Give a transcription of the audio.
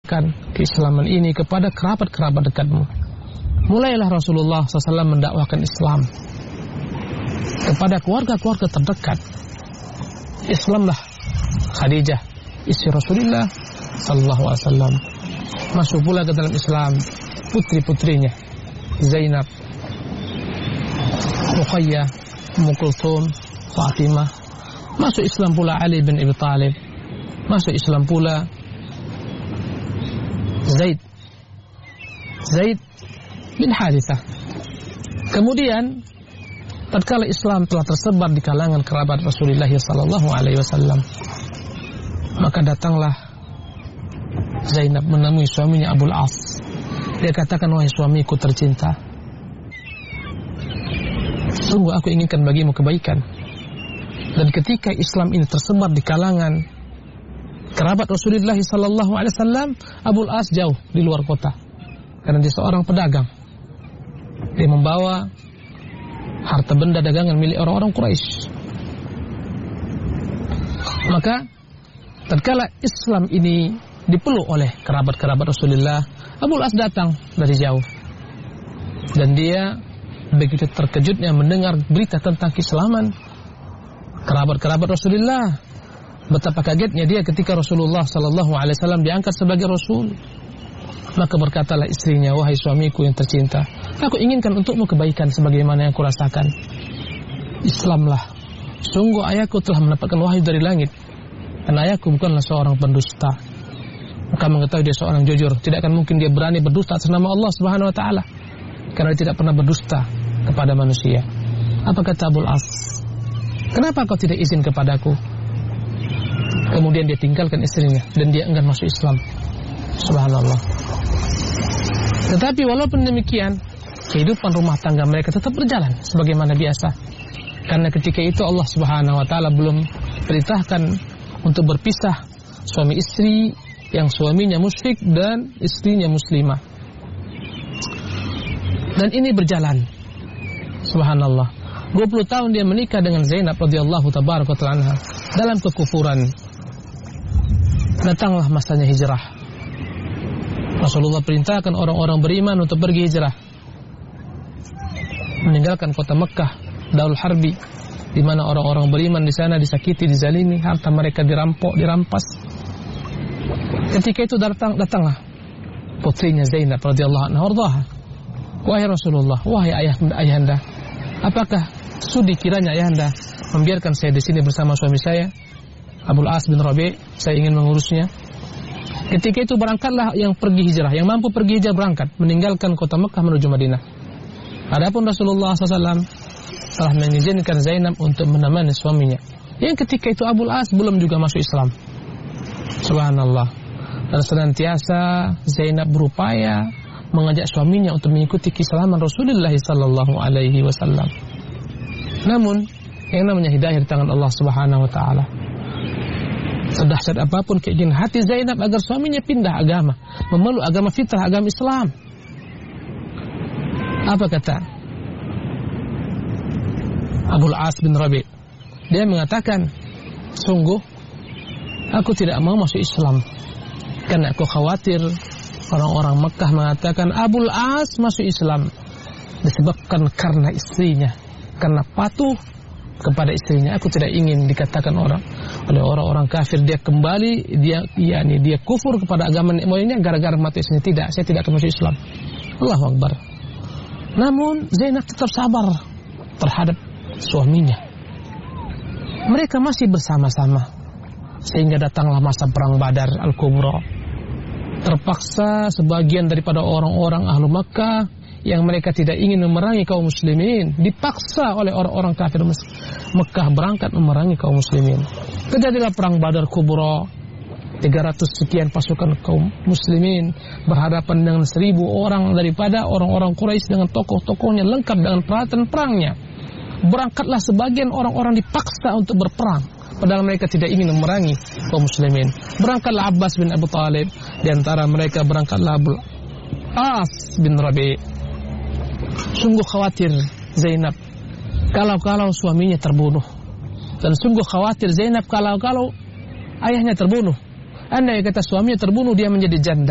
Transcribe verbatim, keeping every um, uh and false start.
keislaman ini kepada kerabat-kerabat dekatmu. Mulailah Rasulullah shallallahu alaihi wasallam mendakwahkan Islam kepada keluarga-keluarga terdekat. Islamlah Khadijah, istri Rasulullah sallallahu alaihi wasallam. Masuk pula ke dalam Islam putri-putrinya, Zainab, Ruqayyah, Ummu Kulthum, Fatimah. Masuk Islam pula Ali bin Abi Thalib. Masuk Islam pula Zaid Zaid bin Harithah. Kemudian tatkala Islam telah tersebar di kalangan kerabat Rasulullah sallallahu alaihi wasallam, maka datanglah Zainab menemui suaminya Abul As. Dia katakan, wahai suamiku tercinta, sungguh aku inginkan bagimu kebaikan. Dan ketika Islam ini tersebar di kalangan kerabat Rasulullah sallallahu alaihi wasallam, Abul As jauh di luar kota karena dia seorang pedagang. Dia membawa harta benda dagangan milik orang-orang Quraisy. Maka tatkala Islam ini dipeluk oleh kerabat-kerabat Rasulullah, Abul As datang dari jauh. Dan dia begitu terkejutnya mendengar berita tentang keislaman kerabat-kerabat Rasulullah. Betapa kagetnya dia ketika Rasulullah sallallahu alaihi wasallam diangkat sebagai Rasul. Maka berkatalah istrinya, wahai suamiku yang tercinta, aku inginkan untukmu kebaikan sebagaimana yang aku rasakan. Islamlah. Sungguh ayahku telah mendapatkan wahyu dari langit, dan ayahku bukanlah seorang pendusta. Maka mengetahui dia seorang jujur, tidak akan mungkin dia berani berdusta atas nama Allah Subhanahu wa taala, karena dia tidak pernah berdusta kepada manusia. Apa kata Abul As? Kenapa kau tidak izin kepadaku? Kemudian dia tinggalkan istrinya dan dia enggan masuk Islam. Subhanallah. Tetapi walaupun demikian, kehidupan rumah tangga mereka tetap berjalan sebagaimana biasa. Karena ketika itu Allah Subhanahu wa taala belum perintahkan untuk berpisah suami istri yang suaminya musyrik dan istrinya muslimah. Dan ini berjalan. Subhanallah. dua puluh tahun dia menikah dengan Zainab radhiyallahu tabaraka wa anha dalam kekufuran. Datanglah masanya hijrah. Rasulullah perintahkan orang-orang beriman untuk pergi hijrah, meninggalkan kota Mekah, Darul Harbi, di mana orang-orang beriman di sana disakiti, dizalimi, harta mereka dirampok, dirampas. Ketika itu datang datanglah putrinya Zainab radhiyallahu anha wardaha. Wahai Rasulullah, wahai ayah ayahanda, apakah sudi kiranya ayahanda membiarkan saya di sini bersama suami saya Abul As bin Rabi', saya ingin mengurusnya. Ketika itu berangkatlah yang pergi hijrah, yang mampu pergi hijrah berangkat, meninggalkan kota Mekah menuju Madinah. Adapun Rasulullah sallallahu alaihi wasallam telah mengizinkan Zainab untuk menemani suaminya, yang ketika itu Abul As belum juga masuk Islam. Subhanallah. Dan senantiasa Zainab berupaya mengajak suaminya untuk mengikuti keislaman Rasulullah sallallahu alaihi wasallam. Namun yang namanya hidayah di tangan Allah Subhanahu wa taala. Sedahsyat apapun keinginan hati Zainab agar suaminya pindah agama, memeluk agama fitrah, agama Islam. Apa kata Abul As bin Rabi'? Dia mengatakan, sungguh aku tidak mau masuk Islam karena aku khawatir orang-orang Mekah mengatakan Abul As masuk Islam disebabkan karena istrinya, karena patuh kepada istrinya. Aku tidak ingin dikatakan orang oleh orang-orang kafir dia kembali, dia yakni dia kufur kepada agama nenek moyangnya gara-gara mati istrinya. Tidak, saya tidak akan masuk Islam. Allahu Akbar. Namun Zainab tetap sabar terhadap suaminya. Mereka masih bersama-sama sehingga datanglah masa perang Badar Al-Kubra. Terpaksa sebagian daripada orang-orang ahlu Makkah yang mereka tidak ingin memerangi kaum muslimin dipaksa oleh orang-orang kafir Mekah berangkat memerangi kaum muslimin. Terjadilah perang Badar Kubra. tiga ratus sekian pasukan kaum muslimin berhadapan dengan seribu orang daripada orang-orang Quraisy dengan tokoh-tokohnya lengkap dengan peralatan perangnya. Berangkatlah sebagian orang-orang dipaksa untuk berperang, padahal mereka tidak ingin memerangi kaum muslimin. Berangkatlah Abbas bin Abu Thalib, di antara mereka berangkatlah Abul As bin Rabi'. Sungguh khawatir Zainab kalau-kalau suaminya terbunuh, dan sungguh khawatir Zainab kalau-kalau ayahnya terbunuh. Andai kata suaminya terbunuh, dia menjadi janda.